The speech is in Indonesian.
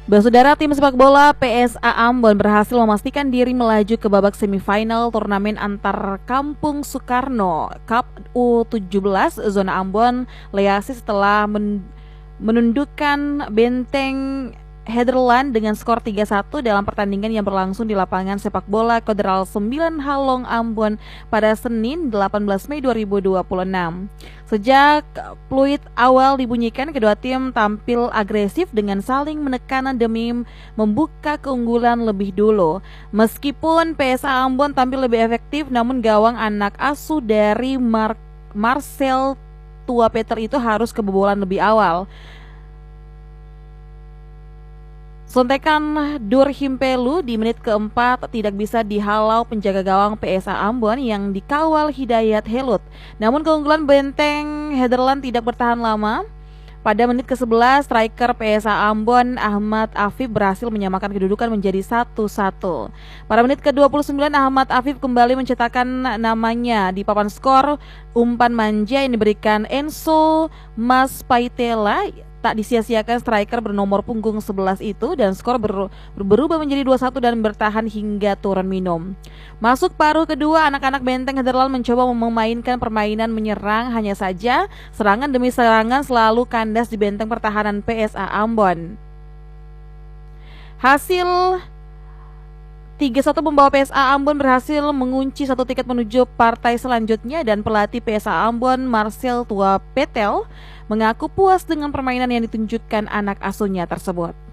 Saudara, tim sepak bola PSA Ambon berhasil memastikan diri melaju ke babak semifinal turnamen antar kampung Soekarno Cup U17 zona Ambon Leasi setelah menundukkan Benteng Heatherland dengan skor 3-1 dalam pertandingan yang berlangsung di lapangan sepak bola Kodral 9 Halong Ambon pada Senin 18 Mei 2026. Sejak peluit awal dibunyikan, kedua tim tampil agresif dengan saling menekan demi membuka keunggulan lebih dulu. Meskipun PSA Ambon tampil lebih efektif, namun gawang anak asuh dari Marcel Tua Peter itu harus kebobolan lebih awal. Sontekan Dur Himpelu di menit keempat tidak bisa dihalau penjaga gawang PSA Ambon yang dikawal Hidayat Helut. Namun keunggulan Benteng Heatherland tidak bertahan lama. Pada menit ke-11, striker PSA Ambon Ahmad Afif berhasil menyamakan kedudukan menjadi 1-1. Pada menit ke-29, Ahmad Afif kembali mencetakkan namanya di papan skor. Umpan manja yang diberikan Enzo Maspaitela tak disia-siakan striker bernomor punggung 11 itu, dan skor berubah menjadi 2-1 dan bertahan hingga turun minum. Masuk paruh kedua, anak-anak Benteng Heatherland mencoba memainkan permainan menyerang, hanya saja serangan demi serangan selalu kandas di benteng pertahanan PSA Ambon. Hasil 3-1 membawa PSA Ambon berhasil mengunci satu tiket menuju partai selanjutnya, dan pelatih PSA Ambon Marcel Tua Petel mengaku puas dengan permainan yang ditunjukkan anak asuhnya tersebut.